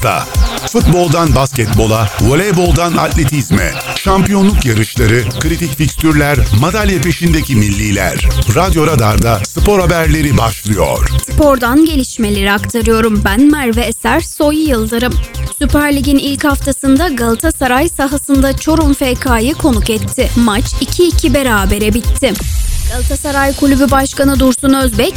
Hatta futboldan basketbola, voleyboldan atletizme, şampiyonluk yarışları, kritik fikstürler, madalya peşindeki milliler. Radyo Radar'da spor haberleri başlıyor. Spordan gelişmeleri aktarıyorum. Ben Merve Eser Soy Yıldırım. Süper Lig'in ilk haftasında Galatasaray sahasında Çorum FK'yı konuk etti. Maç 2-2 berabere bitti. Galatasaray Kulübü Başkanı Dursun Özbek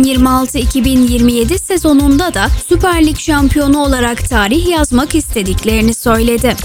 2026-2027 sezonunda da Süper Lig şampiyonu olarak tarih yazmak istediklerini söyledi.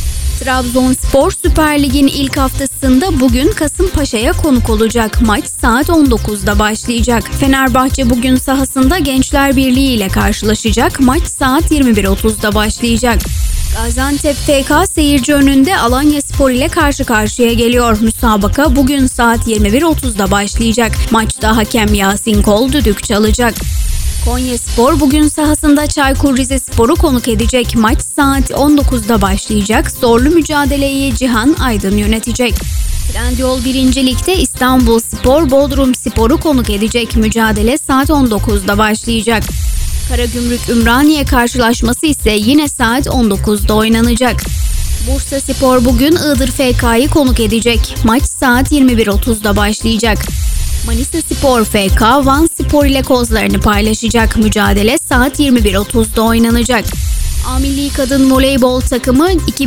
Trabzonspor Süper Lig'in ilk haftasında bugün Kasımpaşa'ya konuk olacak. Maç saat 19'da başlayacak. Fenerbahçe bugün sahasında Gençler Birliği ile karşılaşacak. Maç saat 21.30'da başlayacak. Gaziantep FK seyirci önünde Alanyaspor ile karşı karşıya geliyor. Müsabaka bugün saat 21.30'da başlayacak. Maçta hakem Yasin Kol düdük çalacak. Konyaspor bugün sahasında Çaykur Rizespor'u konuk edecek. Maç saat 19'da başlayacak. Zorlu mücadeleyi Cihan Aydın yönetecek. Trendyol 1. Lig'de İstanbulspor Bodrum Spor'u konuk edecek. Mücadele saat 19'da başlayacak. Karagümrük Ümraniye karşılaşması ise yine saat 19'da oynanacak. Bursaspor bugün Iğdır FK'yı konuk edecek. Maç saat 21.30'da başlayacak. Manisaspor FK Vanspor ile kozlarını paylaşacak. Mücadele saat 21.30'da oynanacak. A Milli Kadın Voleybol takımı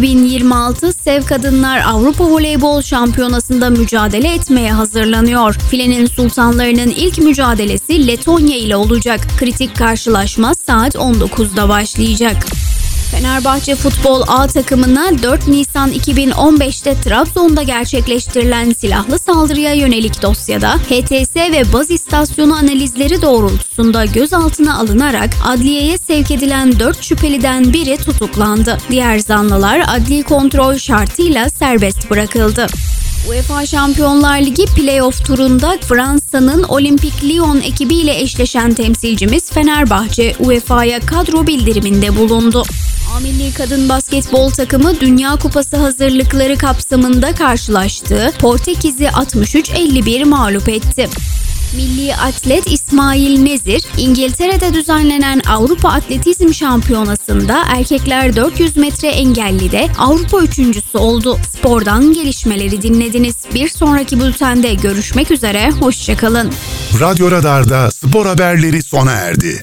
2026 Sev Kadınlar Avrupa Voleybol Şampiyonası'nda mücadele etmeye hazırlanıyor. Filenin sultanlarının ilk mücadelesi Letonya ile olacak. Kritik karşılaşma saat 19'da başlayacak. Fenerbahçe Futbol A takımına 4 Nisan 2015'te Trabzon'da gerçekleştirilen silahlı saldırıya yönelik dosyada HTS ve baz istasyonu analizleri doğrultusunda gözaltına alınarak adliyeye sevk edilen 4 şüpheliden biri tutuklandı. Diğer zanlılar adli kontrol şartıyla serbest bırakıldı. UEFA Şampiyonlar Ligi Playoff turunda Fransa'nın Olympique Lyon ekibiyle eşleşen temsilcimiz Fenerbahçe UEFA'ya kadro bildiriminde bulundu. A Milli Kadın Basketbol takımı Dünya Kupası hazırlıkları kapsamında karşılaştığı Portekiz'i 63-51 mağlup etti. Milli atlet İsmail Nezir, İngiltere'de düzenlenen Avrupa Atletizm Şampiyonası'nda erkekler 400 metre engellide Avrupa üçüncüsü oldu. Spordan gelişmeleri dinlediniz. Bir sonraki bültende görüşmek üzere, hoşçakalın. Radyo Radar'da spor haberleri sona erdi.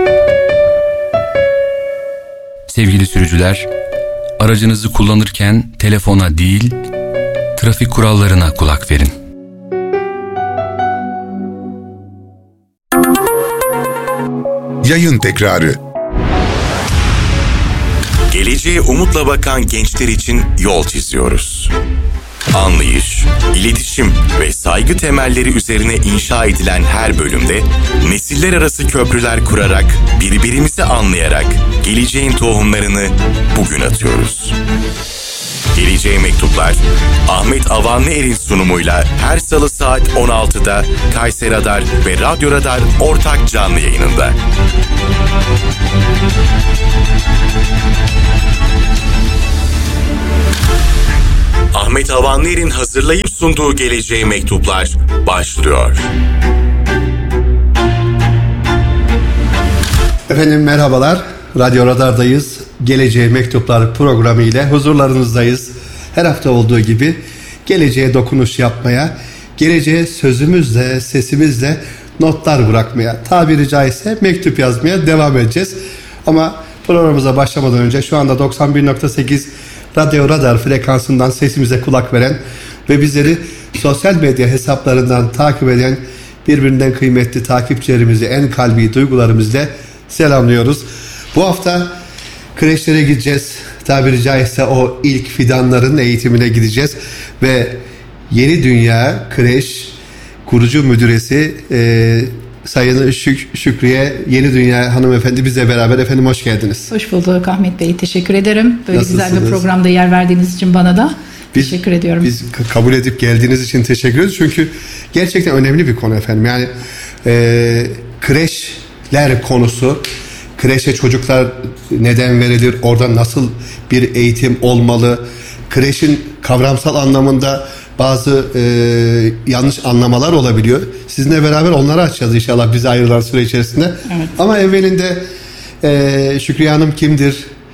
Sevgili sürücüler, aracınızı kullanırken telefona değil, trafik kurallarına kulak verin. Yayın tekrarı. Geleceğe umutla bakan gençler için yol çiziyoruz. Anlayış, iletişim ve saygı temelleri üzerine inşa edilen her bölümde nesiller arası köprüler kurarak, birbirimizi anlayarak geleceğin tohumlarını bugün atıyoruz. Geleceğe Mektuplar, Ahmet Avanlıer'in sunumuyla her salı saat 16'da Kayseri Radar ve Radyo Radar ortak canlı yayınında. Ahmet Avanlıer'in hazırlayıp sunduğu Geleceğe Mektuplar başlıyor. Efendim merhabalar, Radyo Radar'dayız. Geleceğe Mektuplar programı ile huzurlarınızdayız. Her hafta olduğu gibi geleceğe dokunuş yapmaya, geleceğe sözümüzle, sesimizle notlar bırakmaya, tabiri caizse mektup yazmaya devam edeceğiz. Ama programımıza başlamadan önce şu anda 91.8 Radyo Radar frekansından sesimize kulak veren ve bizleri sosyal medya hesaplarından takip eden birbirinden kıymetli takipçilerimizi en kalbi duygularımızla selamlıyoruz. Bu hafta kreşlere gideceğiz. Tabiri caizse o ilk fidanların eğitimine gideceğiz. Ve Yeni Dünya Kreş kurucu müdüresi Sayın Şükriye Yeni Dünya hanımefendi bizle beraber. Efendim hoş geldiniz. Hoş bulduk Ahmet Bey. Teşekkür ederim. Böyle Nasılsınız? güzel bir programda yer verdiğiniz için bana da teşekkür ediyorum. Biz kabul edip geldiğiniz için teşekkür ediyoruz. Çünkü gerçekten önemli bir konu efendim. Yani kreşler konusu, kreşe çocuklar neden verilir, orada nasıl bir eğitim olmalı, kreşin kavramsal anlamında bazı yanlış anlamalar olabiliyor. Sizinle beraber onları açacağız inşallah bize ayrılan süre içerisinde. Evet. Ama evvelinde Şükriye Hanım kimdir?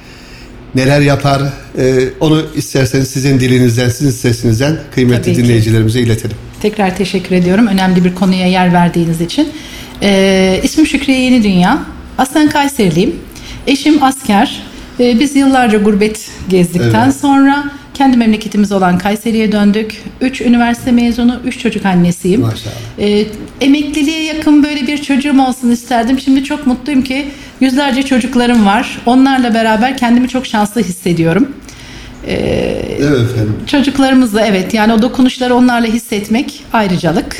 neler yapar? Onu isterseniz sizin dilinizden, sizin sesinizden kıymetli dinleyicilerimize iletelim. Tekrar teşekkür ediyorum. Önemli bir konuya yer verdiğiniz için. İsmim Şükriye Yeni Dünya. Aslen Kayseriliyim. Eşim asker. Biz yıllarca gurbet gezdikten sonra kendi memleketimiz olan Kayseri'ye döndük. 3 üniversite mezunu, 3 çocuk annesiyim. Maşallah. Emekliliğe yakın böyle bir çocuğum olsun isterdim. Şimdi çok mutluyum ki yüzlerce çocuklarım var. Onlarla beraber kendimi çok şanslı hissediyorum. Evet efendim. Çocuklarımızla yani o dokunuşları onlarla hissetmek ayrıcalık.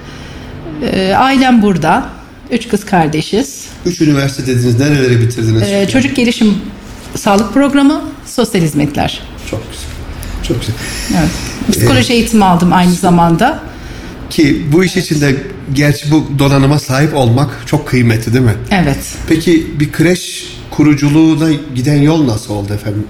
Ailem burada. 3 kız kardeşiz. 3 üniversite dediniz. Nereleri bitirdiniz? Çocuk gelişim sağlık programı, sosyal hizmetler. Çok güzel. Çok güzel. Evet. Psikoloji eğitimi aldım aynı zamanda. Ki bu iş içinde gerçi bu donanıma sahip olmak çok kıymetli değil mi? Evet. Peki bir kreş kuruculuğuna giden yol nasıl oldu efendim?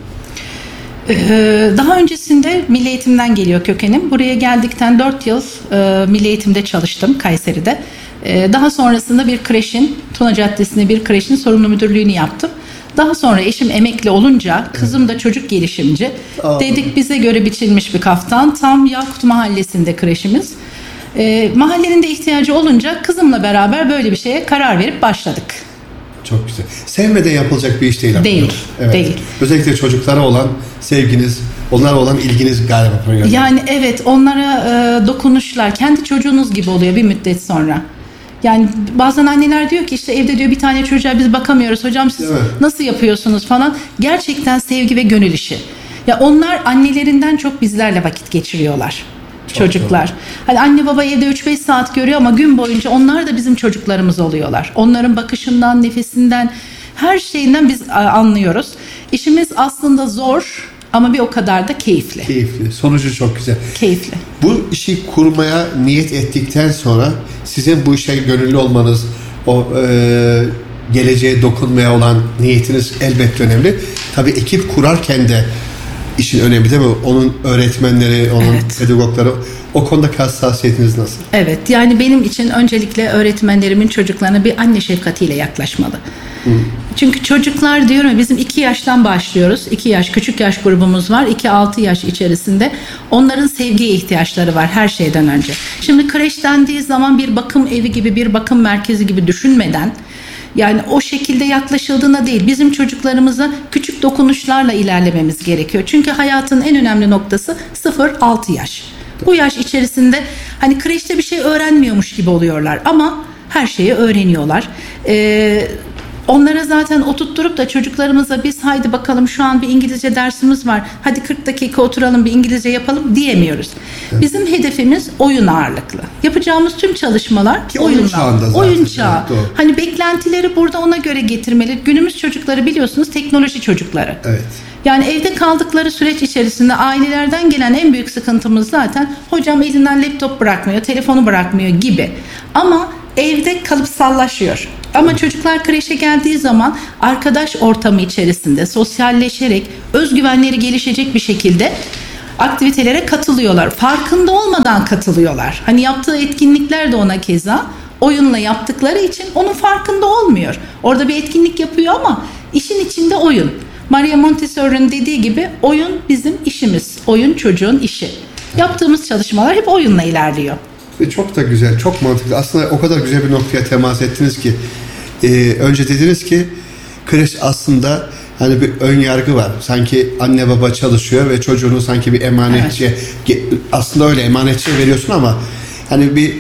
Daha öncesinde milli eğitimden geliyor kökenim. Buraya geldikten 4 yıl milli eğitimde çalıştım Kayseri'de. Daha sonrasında bir kreşin, Tuna Caddesi'nde bir kreşin sorumlu müdürlüğünü yaptım. Daha sonra eşim emekli olunca, kızım da çocuk gelişimci. Dedik bize göre biçilmiş bir kaftan. Tam Yakut Mahallesi'nde kreşimiz. Mahallenin de ihtiyacı olunca kızımla beraber böyle bir şeye karar verip başladık. Çok güzel. Sevmeden yapılacak bir iş değil. Değil. Evet. Değil. Özellikle çocuklara olan sevginiz, onlara olan ilginiz galiba. Yani evet, onlara dokunuşlar kendi çocuğunuz gibi oluyor bir müddet sonra. Yani bazen anneler diyor ki işte evde diyor bir tane çocuğa biz bakamıyoruz. Hocam siz nasıl yapıyorsunuz falan. Gerçekten sevgi ve gönül işi. Ya onlar annelerinden çok bizlerle vakit geçiriyorlar. Çocuklar. Hani anne baba evde 3-5 saat görüyor ama gün boyunca onlar da bizim çocuklarımız oluyorlar. Onların bakışından, nefesinden, her şeyinden biz anlıyoruz. İşimiz aslında zor ama bir o kadar da keyifli. Keyifli. Sonucu çok güzel. Keyifli. Bu işi kurmaya niyet ettikten sonra sizin bu işe gönüllü olmanız, o geleceğe dokunmaya olan niyetiniz elbette önemli. Tabii ekip kurarken de işin önemli değil mi? Onun öğretmenleri, onun pedagogları, o konudaki hassasiyetiniz nasıl? Evet, yani benim için öncelikle öğretmenlerimin çocuklarına bir anne şefkatiyle yaklaşmalı. Çünkü çocuklar diyorum ya, bizim 2 yaştan başlıyoruz. 2 yaş, küçük yaş grubumuz var. 2-6 yaş içerisinde onların sevgiye ihtiyaçları var her şeyden önce. Şimdi kreş dendiği zaman bir bakım evi gibi, bir bakım merkezi gibi düşünmeden, yani o şekilde yaklaşıldığında değil, bizim çocuklarımıza küçük dokunuşlarla ilerlememiz gerekiyor. Çünkü hayatın en önemli noktası 0-6 yaş. Bu yaş içerisinde hani kreşte bir şey öğrenmiyormuş gibi oluyorlar ama her şeyi öğreniyorlar. Onlara zaten oturtturup da çocuklarımıza biz haydi bakalım şu an bir İngilizce dersimiz var, hadi 40 dakika oturalım bir İngilizce yapalım diyemiyoruz. Bizim hedefimiz oyun ağırlıklı. Yapacağımız tüm çalışmalar ki oyun çağında oyun çağı. Evet, hani beklentileri burada ona göre getirmeli. Günümüz çocukları biliyorsunuz teknoloji çocukları. Evet. Yani evde kaldıkları süreç içerisinde ailelerden gelen en büyük sıkıntımız zaten hocam elinden laptop bırakmıyor, telefonu bırakmıyor gibi. Ama evde kalıpsallaşıyor. Ama çocuklar kreşe geldiği zaman arkadaş ortamı içerisinde sosyalleşerek özgüvenleri gelişecek bir şekilde aktivitelere katılıyorlar. Farkında olmadan katılıyorlar. Hani yaptığı etkinlikler de ona keza oyunla yaptıkları için onun farkında olmuyor. Orada bir etkinlik yapıyor ama işin içinde oyun. Maria Montessori'nin dediği gibi oyun bizim işimiz. Oyun çocuğun işi. Yaptığımız çalışmalar hep oyunla ilerliyor. Ve çok da güzel, çok mantıklı. Aslında o kadar güzel bir noktaya temas ettiniz ki önce dediniz ki kreş aslında hani bir ön yargı var. Sanki anne baba çalışıyor ve çocuğunu sanki bir emanetçi, aslında öyle emanetçi veriyorsun ama hani bir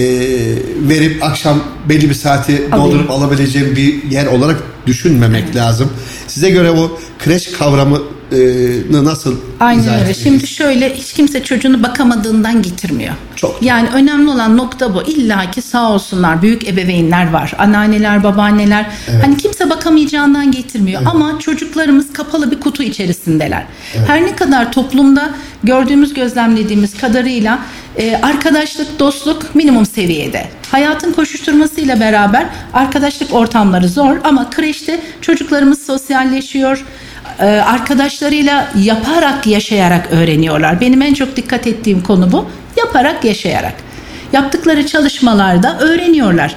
verip akşam belli bir saati doldurup alabileceğim bir yer olarak düşünmemek lazım. Size göre o kreş kavramı nasıl aynen öyle. Şimdi şöyle, hiç kimse çocuğunu bakamadığından getirmiyor. Çok. Yani önemli olan nokta bu. İlla ki sağ olsunlar büyük ebeveynler var. Anneanneler, babaanneler. Evet. Hani kimse bakamayacağından getirmiyor. Evet. Ama çocuklarımız kapalı bir kutu içerisindeler. Evet. Her ne kadar toplumda gördüğümüz, gözlemlediğimiz kadarıyla arkadaşlık, dostluk minimum seviyede. Hayatın koşuşturmasıyla beraber arkadaşlık ortamları zor ama kreşte çocuklarımız sosyalleşiyor. Arkadaşlarıyla yaparak, yaşayarak öğreniyorlar. Benim en çok dikkat ettiğim konu bu. Yaparak, yaşayarak. Yaptıkları çalışmalarda öğreniyorlar.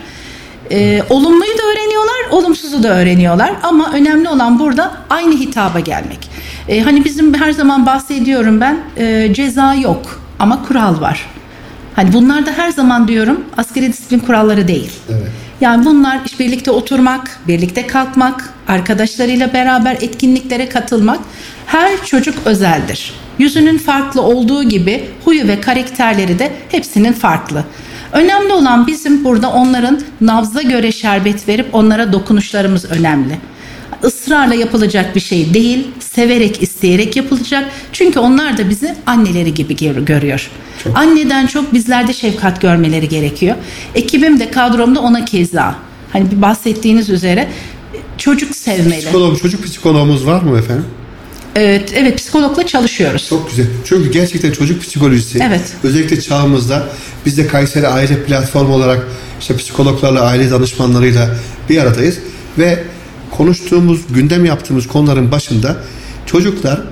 Olumluyu da öğreniyorlar, olumsuzu da öğreniyorlar. Ama önemli olan burada aynı hitaba gelmek. Hani bizim her zaman bahsediyorum ben, ceza yok ama kural var. Hani bunlar da her zaman diyorum askeri disiplin kuralları değil. Evet. Yani bunlar birlikte oturmak, birlikte kalkmak, arkadaşlarıyla beraber etkinliklere katılmak. Her çocuk özeldir. Yüzünün farklı olduğu gibi huyu ve karakterleri de hepsinin farklı. Önemli olan bizim burada onların nabza göre şerbet verip onlara dokunuşlarımız önemli. Israrla yapılacak bir şey değil, severek, isteyerek yapılacak. Çünkü onlar da bizi anneleri gibi görüyor. Anneden çok bizlerde şefkat görmeleri gerekiyor. Ekibim de, kadromda ona keza. Hani bir bahsettiğiniz üzere çocuk sevmeli. Çocuk psikologumuz var mı efendim? Evet, psikologla çalışıyoruz. Çok güzel. Çünkü gerçekten çocuk psikolojisi, Evet. özellikle çağımızda biz de Kayseri Aile Platformu olarak işte psikologlarla, aile danışmanlarıyla bir aradayız ve konuştuğumuz, gündem yaptığımız konuların başında çocuklar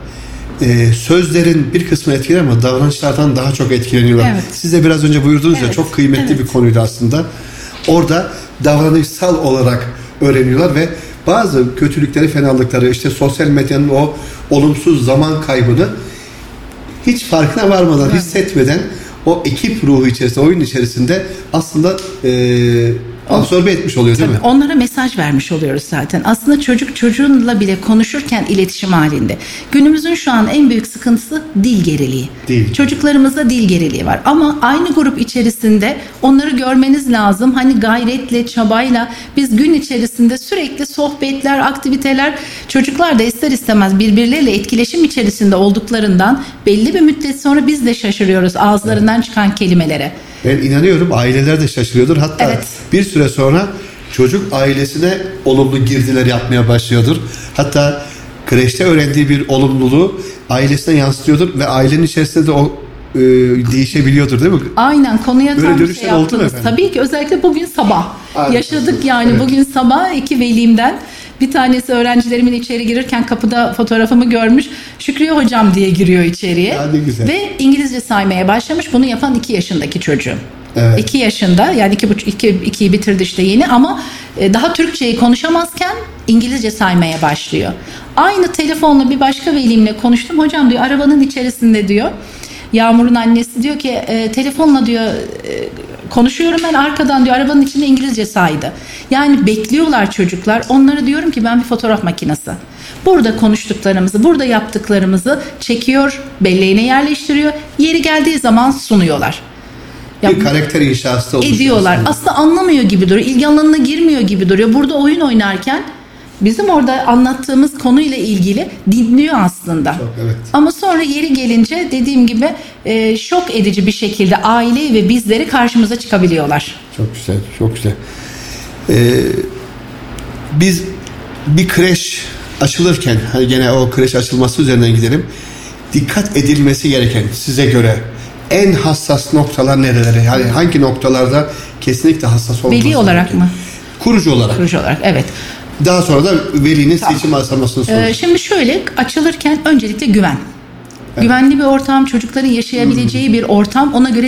sözlerin bir kısmını etkiler ama davranışlardan daha çok etkileniyorlar. Evet. Siz de biraz önce buyurdunuz ya, Evet. çok kıymetli bir konuydu aslında. Orada davranışsal olarak öğreniyorlar ve bazı kötülükleri, fenalıkları, işte sosyal medyanın o olumsuz zaman kaybını hiç farkına varmadan, hissetmeden o ekip ruhu içerisinde, oyun içerisinde aslında absorbe etmiş oluyor değil mi? Onlara mesaj vermiş oluyoruz zaten. Aslında çocuk çocuğunla bile konuşurken iletişim halinde. Günümüzün şu an en büyük sıkıntısı dil geriliği. Çocuklarımızda dil geriliği var. Ama aynı grup içerisinde onları görmeniz lazım. Hani gayretle, çabayla biz gün içerisinde sürekli sohbetler, aktiviteler, çocuklar da ister istemez birbirleriyle etkileşim içerisinde olduklarından belli bir müddet sonra biz de şaşırıyoruz ağızlarından çıkan kelimelere. Ben inanıyorum aileler de şaşırıyordur. Hatta Evet. bir süre sonra çocuk ailesine olumlu girdiler yapmaya başlıyordur. Hatta kreşte öğrendiği bir olumluluğu ailesine yansıtıyordur ve ailenin içerisinde de o değişebiliyordur değil mi? Aynen, konuya Böyle tam bir dönüşler şey oldu mu yaptınız. efendim? Tabii ki, özellikle bugün sabah Aynen. yaşadık yani. Evet. Bugün sabah iki velimden bir tanesi öğrencilerimin içeri girirken kapıda fotoğrafımı görmüş. Şükriye hocam diye giriyor içeriye. Ya ne güzel. Ve İngilizce saymaya başlamış. Bunu yapan 2 yaşındaki çocuğum. Evet. 2 yaşında, yani 2'yi bitirdi işte yeni, ama daha Türkçeyi konuşamazken İngilizce saymaya başlıyor. Aynı telefonla bir başka velimle konuştum. Hocam diyor, arabanın içerisinde diyor, Yağmur'un annesi diyor ki telefonla diyor konuşuyorum ben, arkadan diyor arabanın içinde İngilizce saydı. Yani bekliyorlar çocuklar. Onlara diyorum ki ben bir fotoğraf makinesi. Burada konuştuklarımızı, burada yaptıklarımızı çekiyor, belleğine yerleştiriyor. Yeri geldiği zaman sunuyorlar. Bir karakter inşası olmuş. Ediyorlar. Aslında anlamıyor gibi duruyor. İlgi alanına girmiyor gibi duruyor. Burada oyun oynarken bizim orada anlattığımız konuyla ilgili dinliyor aslında. Çok, evet. Ama sonra yeri gelince dediğim gibi şok edici bir şekilde aileyi ve bizleri karşımıza çıkabiliyorlar. Çok güzel, çok güzel. Biz bir kreş açılırken, hani gene o kreş açılması üzerinden gidelim. Dikkat edilmesi gereken, size göre en hassas noktalar nereleri? Yani hangi noktalarda kesinlikle hassas olması Veli olarak gerekiyor? mı? Kurucu olarak. Kurucu olarak, evet. Daha sonra da velinin seçim aşamasını soracağız. Şimdi şöyle, açılırken öncelikle güven. Güvenli bir ortam, çocukların yaşayabileceği bir ortam, ona göre